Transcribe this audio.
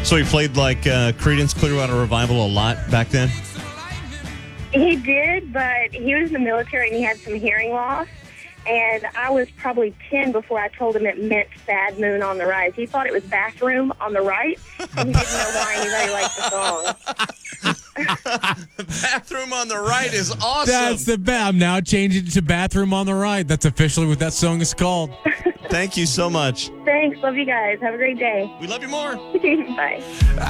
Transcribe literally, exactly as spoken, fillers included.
So he played like uh, Creedence Clearwater Revival a lot back then? He did, but he was in the military and he had some hearing loss. And I was probably ten before I told him it meant Bad Moon on the Rise. He thought it was Bathroom on the Right, and he didn't know why, and he thought he liked the song. Bathroom on the Right is awesome. That's the best. I'm now changing it to Bathroom on the Right. That's officially what that song is called. Thank you so much. Thanks. Love you guys. Have a great day. We love you more. Bye.